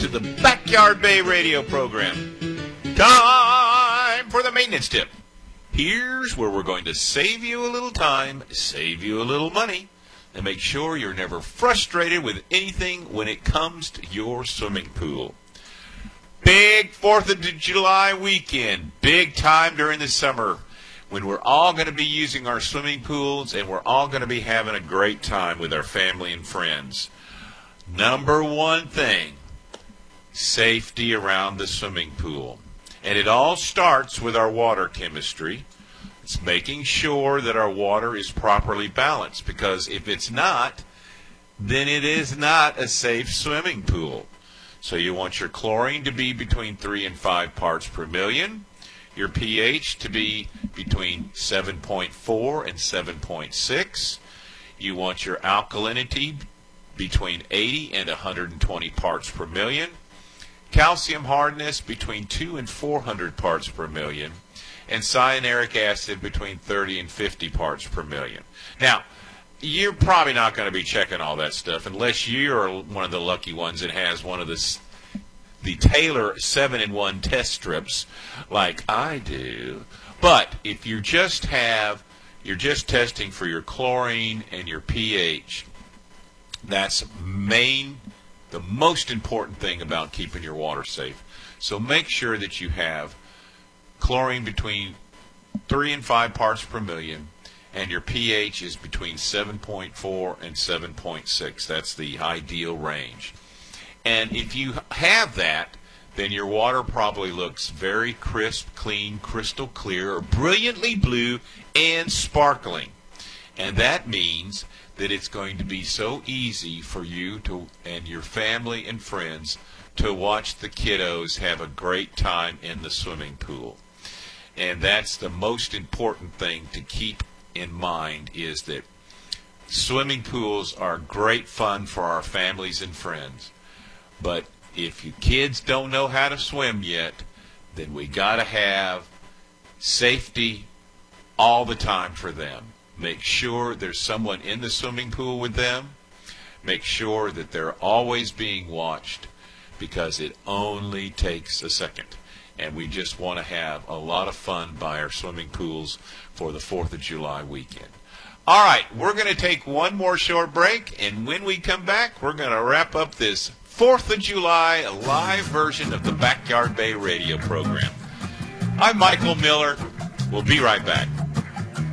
to the Backyard Bay radio program. Time for the maintenance tip. Here's where we're going to save you a little time, save you a little money, and make sure you're never frustrated with anything when it comes to your swimming pool. Big 4th of July weekend, big time during the summer when we're all going to be using our swimming pools and we're all going to be having a great time with our family and friends. Number one thing, safety around the swimming pool. And it all starts with our water chemistry. It's making sure that our water is properly balanced, because if it's not, then it is not a safe swimming pool. So you want your chlorine to be between 3 and 5 parts per million, your pH to be between 7.4 and 7.6. You want your alkalinity between 80 and 120 parts per million. Calcium hardness between 2 and 400 parts per million, and cyanuric acid between 30 and 50 parts per million. Now, you're probably not going to be checking all that stuff unless you're one of the lucky ones that has one of the Taylor 7-in-1 test strips like I do. But if you're just testing for your chlorine and your pH, that's the most important thing about keeping your water safe. So make sure that you have chlorine between 3 and 5 parts per million, and your pH is between 7.4 and 7.6. That's the ideal range. And if you have that, then your water probably looks very crisp, clean, crystal clear, or brilliantly blue and sparkling. And that means that it's going to be so easy for you and your family and friends to watch the kiddos have a great time in the swimming pool. And that's the most important thing to keep in mind, is that swimming pools are great fun for our families and friends. But if you kids don't know how to swim yet, then we got to have safety all the time for them. Make sure there's someone in the swimming pool with them. Make sure that they're always being watched, because it only takes a second. And we just want to have a lot of fun by our swimming pools for the 4th of July weekend. All right, we're going to take one more short break, and when we come back, we're going to wrap up this 4th of July live version of the Backyard Bay radio program. I'm Michael Miller. We'll be right back.